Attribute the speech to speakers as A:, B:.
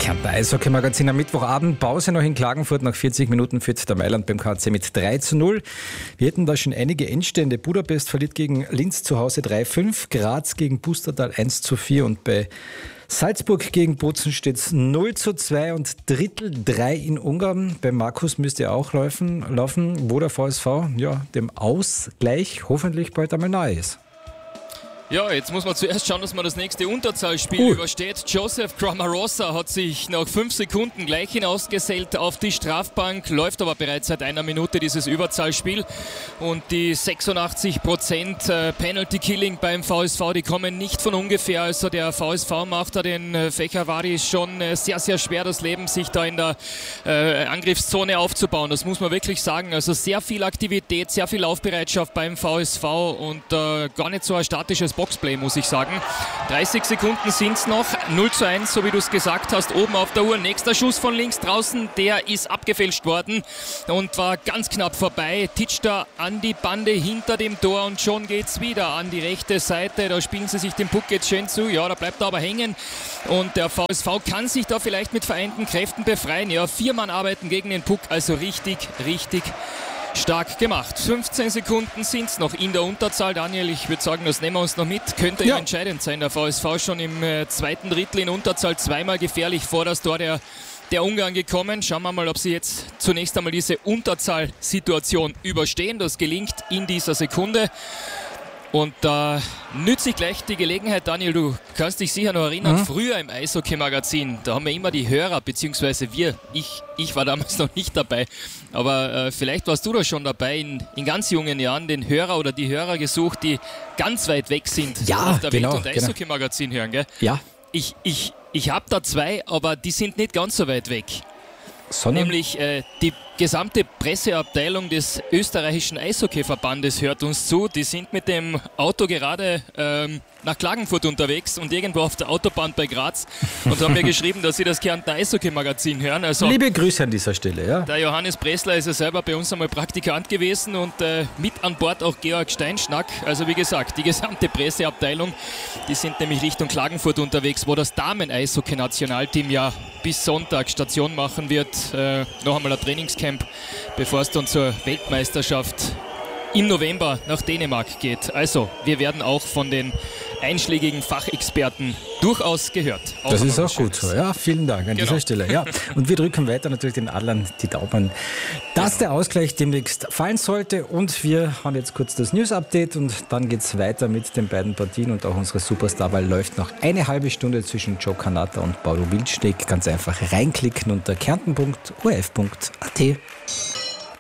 A: Kärntner Eishockey-Magazin am Mittwochabend. Pause noch in Klagenfurt. Nach 40 Minuten führt der Mailand beim KC mit 3:0. Wir hätten da schon einige Endstände. Budapest verliert gegen Linz zu Hause 3:5. Graz gegen Pustertal 1:4. Und bei Salzburg gegen Bozen steht es 0:2 und Drittel 3 in Ungarn. Bei Markus müsste auch laufen, wo der VSV dem Ausgleich hoffentlich bald einmal nahe ist.
B: Ja, jetzt muss man zuerst schauen, dass man das nächste Unterzahlspiel übersteht. Joseph Cramarosa hat sich nach 5 Sekunden gleich hinausgesellt auf die Strafbank, läuft aber bereits seit einer Minute dieses Überzahlspiel. Und die 86% Penalty Killing beim VSV, die kommen nicht von ungefähr. Also der VSV macht da den Fechervari schon sehr, sehr schwer das Leben, sich da in der Angriffszone aufzubauen. Das muss man wirklich sagen. Also sehr viel Aktivität, sehr viel Laufbereitschaft beim VSV und gar nicht so ein statisches Boxplay, muss ich sagen. 30 Sekunden sind es noch. 0:1, so wie du es gesagt hast, oben auf der Uhr. Nächster Schuss von links draußen, der ist abgefälscht worden und war ganz knapp vorbei. Titscht da an die Bande hinter dem Tor und schon geht's wieder an die rechte Seite. Da spielen sie sich den Puck jetzt schön zu. Ja, da bleibt er aber hängen und der VSV kann sich da vielleicht mit vereinten Kräften befreien. Ja, 4 Mann arbeiten gegen den Puck, also richtig stark gemacht. 15 Sekunden sind es noch in der Unterzahl. Daniel, ich würde sagen, das nehmen wir uns noch mit. Könnte ja entscheidend sein. Der VSV schon im zweiten Drittel in Unterzahl zweimal gefährlich vor das Tor der Ungarn gekommen. Schauen wir mal, ob sie jetzt zunächst einmal diese Unterzahlsituation überstehen. Das gelingt in dieser Sekunde. Und da nütze ich gleich die Gelegenheit, Daniel, du kannst dich sicher noch erinnern, früher im Eishockey-Magazin, da haben wir immer die Hörer, beziehungsweise ich war damals noch nicht dabei, aber vielleicht warst du da schon dabei, in ganz jungen Jahren den Hörer oder die Hörer gesucht, die ganz weit weg sind auf der Welt- und Eishockey-Magazin hören, gell? Ja. Ich habe da 2, aber die sind nicht ganz so weit weg. Nämlich die gesamte Presseabteilung des österreichischen Eishockeyverbandes hört uns zu. Die sind mit dem Auto gerade nach Klagenfurt unterwegs und irgendwo auf der Autobahn bei Graz und haben mir geschrieben, dass sie das Kärntner Eishockey-Magazin hören. Also,
A: liebe Grüße an dieser Stelle. Ja.
B: Der Johannes Bressler ist ja selber bei uns einmal Praktikant gewesen und mit an Bord auch Georg Steinschnack. Also wie gesagt, die gesamte Presseabteilung, die sind nämlich Richtung Klagenfurt unterwegs, wo das Damen-Eishockey-Nationalteam ja bis Sonntag Station machen wird. Noch einmal ein Trainingscamp, bevor es dann zur Weltmeisterschaft im November nach Dänemark geht. Also, wir werden auch von den einschlägigen Fachexperten durchaus gehört.
A: Das ist auch gut so. Ja, vielen Dank an dieser Stelle. Ja. Und wir drücken weiter natürlich den Adlern die Daumen, dass der Ausgleich demnächst fallen sollte. Und wir haben jetzt kurz das News-Update und dann geht es weiter mit den beiden Partien und auch unsere Superstarwahl läuft noch eine halbe Stunde zwischen Joe Kanata und Paulo Wildschneck. Ganz einfach reinklicken unter kärnten.orf.at.